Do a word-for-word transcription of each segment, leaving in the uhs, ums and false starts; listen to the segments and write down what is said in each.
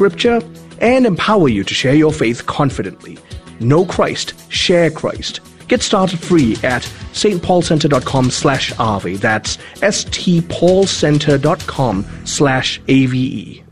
scripture, and empower you to share your faith confidently. Know Christ, share Christ. Get started free at stpaulcenter.com slash AVE. That's stpaulcenter.com slash AVE.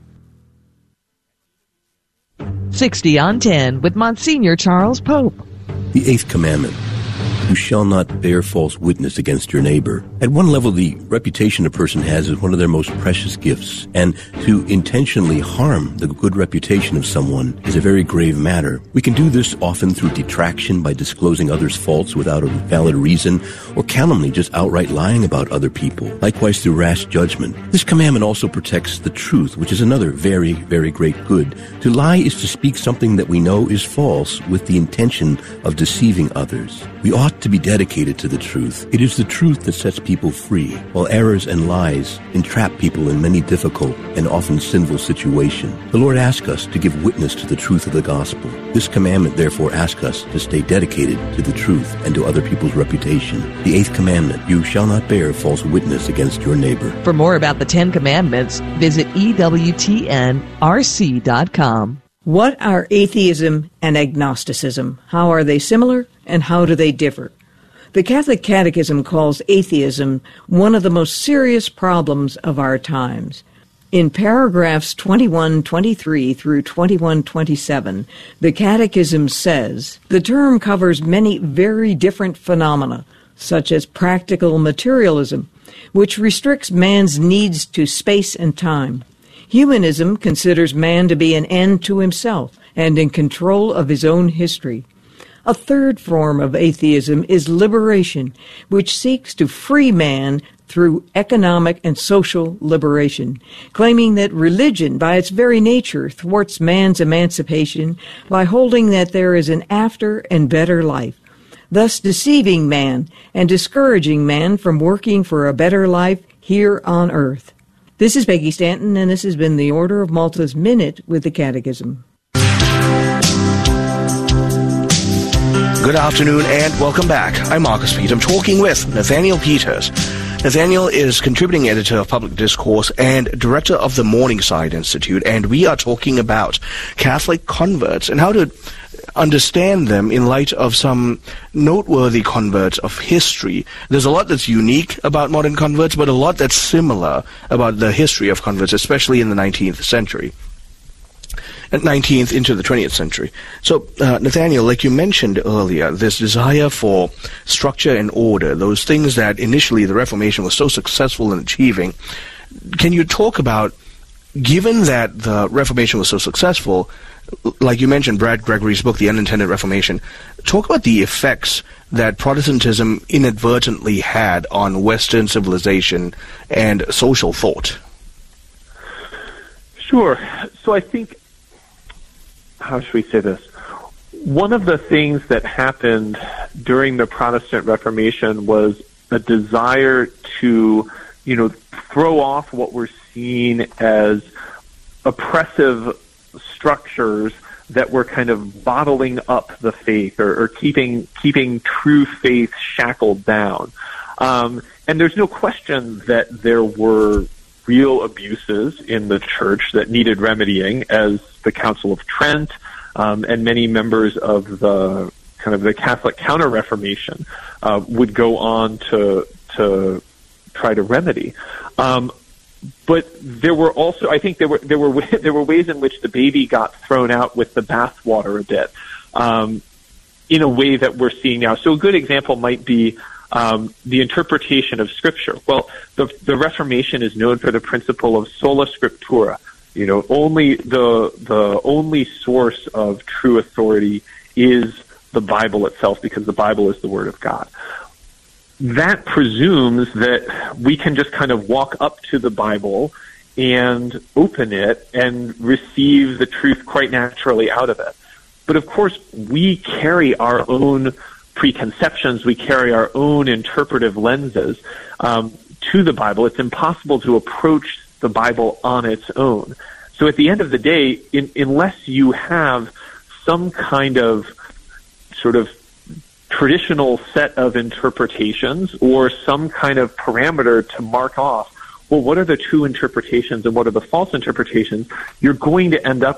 sixty on ten with Monsignor Charles Pope. The eighth commandment. You shall not bear false witness against your neighbor. At one level, the reputation a person has is one of their most precious gifts, and to intentionally harm the good reputation of someone is a very grave matter. We can do this often through detraction by disclosing others' faults without a valid reason, or calumny, just outright lying about other people. Likewise, through rash judgment. This commandment also protects the truth, which is another very, very great good. To lie is to speak something that we know is false with the intention of deceiving others. We ought to be dedicated to the truth. It is the truth that sets people free, while errors and lies entrap people in many difficult and often sinful situations. The Lord asks us to give witness to the truth of the gospel. This commandment therefore asks us to stay dedicated to the truth and to other people's reputation. The eighth commandment, you shall not bear false witness against your neighbor. For more about the Ten Commandments, visit E W T N R C dot com. What are atheism and agnosticism? How are they similar and how do they differ? The Catholic Catechism calls atheism one of the most serious problems of our times. In paragraphs twenty-one twenty-three through twenty-one twenty-seven, the Catechism says, the term covers many very different phenomena, such as practical materialism, which restricts man's needs to space and time. Humanism considers man to be an end to himself and in control of his own history. A third form of atheism is liberation, which seeks to free man through economic and social liberation, claiming that religion, by its very nature, thwarts man's emancipation by holding that there is an after and better life, thus deceiving man and discouraging man from working for a better life here on earth. This is Peggy Stanton, and this has been the Order of Malta's Minute with the Catechism. Good afternoon and welcome back. I'm Marcus Pete. I'm talking with Nathaniel Peters. Nathaniel is contributing editor of Public Discourse and director of the Morningside Institute, and we are talking about Catholic converts and how to understand them in light of some noteworthy converts of history. There's a lot that's unique about modern converts, but a lot that's similar about the history of converts, especially in the nineteenth century. nineteenth into the twentieth century. So, uh, Nathaniel, like you mentioned earlier, this desire for structure and order, those things that initially the Reformation was so successful in achieving, can you talk about, given that the Reformation was so successful, like you mentioned, Brad Gregory's book, The Unintended Reformation, talk about the effects that Protestantism inadvertently had on Western civilization and social thought. Sure. So I think, how should we say this? One of the things that happened during the Protestant Reformation was a desire to, you know, throw off what we're seeing as oppressive structures that were kind of bottling up the faith or, or keeping keeping true faith shackled down. Um, and there's no question that there were real abuses in the church that needed remedying, as the Council of Trent um, and many members of the kind of the Catholic Counter-Reformation uh, would go on to to try to remedy. Um, But there were also, I think there were there were there were ways in which the baby got thrown out with the bathwater a bit, um, in a way that we're seeing now. So a good example might be um, the interpretation of Scripture. Well, the the Reformation is known for the principle of sola scriptura. You know, only the the only source of true authority is the Bible itself, because the Bible is the Word of God. That presumes that we can just kind of walk up to the Bible and open it and receive the truth quite naturally out of it. But of course, we carry our own preconceptions, we carry our own interpretive lenses um, to the Bible. It's impossible to approach the Bible on its own. So at the end of the day, in, unless you have some kind of sort of traditional set of interpretations or some kind of parameter to mark off, well, what are the true interpretations and what are the false interpretations, you're going to end up